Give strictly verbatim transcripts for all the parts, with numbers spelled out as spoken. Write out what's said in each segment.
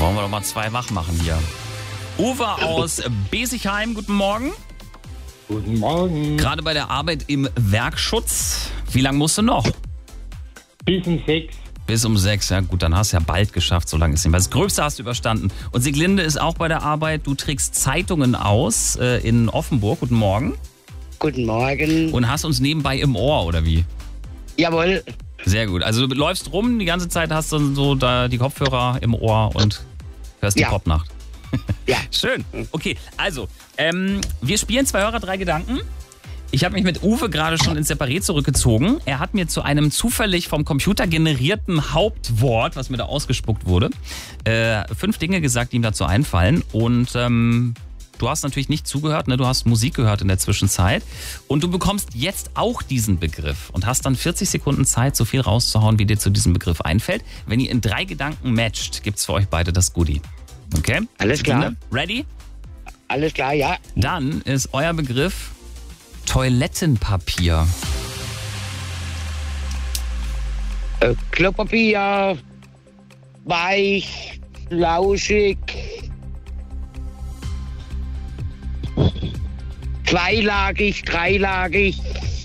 wollen wir doch mal zwei wach machen hier. Uwe aus Besigheim, guten Morgen. Guten Morgen. Gerade bei der Arbeit im Werkschutz. Wie lange musst du noch? Bis um sechs. Bis um sechs, ja gut, dann hast du ja bald geschafft, so lange ist nicht mehr. Das Gröbste hast du überstanden. Und Sieglinde ist auch bei der Arbeit. Du trägst Zeitungen aus äh, in Offenburg. Guten Morgen. Guten Morgen. Und hast uns nebenbei im Ohr, oder wie? Jawohl. Sehr gut. Also du läufst rum, die ganze Zeit hast du so da die Kopfhörer im Ohr und hörst die Ja. Popnacht. Ja. Schön. Okay, also, ähm, wir spielen zwei Hörer, drei Gedanken. Ich habe mich mit Uwe gerade schon ins Separé zurückgezogen. Er hat mir zu einem zufällig vom Computer generierten Hauptwort, was mir da ausgespuckt wurde, äh, fünf Dinge gesagt, die ihm dazu einfallen. Und ähm, du hast natürlich nicht zugehört, ne? Du hast Musik gehört in der Zwischenzeit. Und du bekommst jetzt auch diesen Begriff und hast dann vierzig Sekunden Zeit, so viel rauszuhauen, wie dir zu diesem Begriff einfällt. Wenn ihr in drei Gedanken matcht, gibt's für euch beide das Goodie. Okay? Alles klar. Ready? Alles klar, ja. Dann ist euer Begriff Toilettenpapier. Äh, Klopapier, weich, lauschig, zweilagig, dreilagig,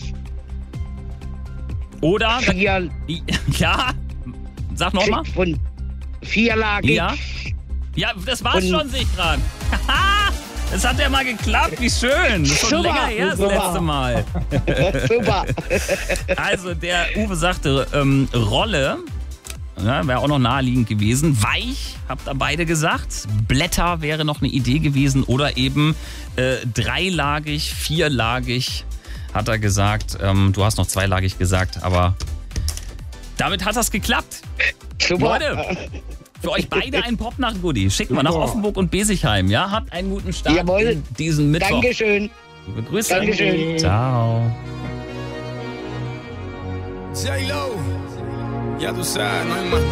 Oder? vier, Ja? Sag nochmal. und vierlagig. Ja? Ja, das war's Und- schon, sehe ich gerade. Es hat ja mal geklappt, wie schön. Das ist schon Super, länger her, das super. letzte Mal. Super. Also, der Uwe sagte ähm, Rolle, ja, wäre auch noch naheliegend gewesen. Weich, habt ihr beide gesagt. Blätter wäre noch eine Idee gewesen. Oder eben äh, dreilagig, vierlagig, hat er gesagt. Ähm, du hast noch zweilagig gesagt, aber damit hat das geklappt. Super. Leute, für euch beide ein Popnacht-Goodie. Schickt mal nach Super. Offenburg und Besigheim. Ja, habt einen guten Start Jawohl. in diesen Mittwoch. Dankeschön. Liebe Grüße. Dankeschön. Ciao. J-Lo, ya tú sabes, no hay más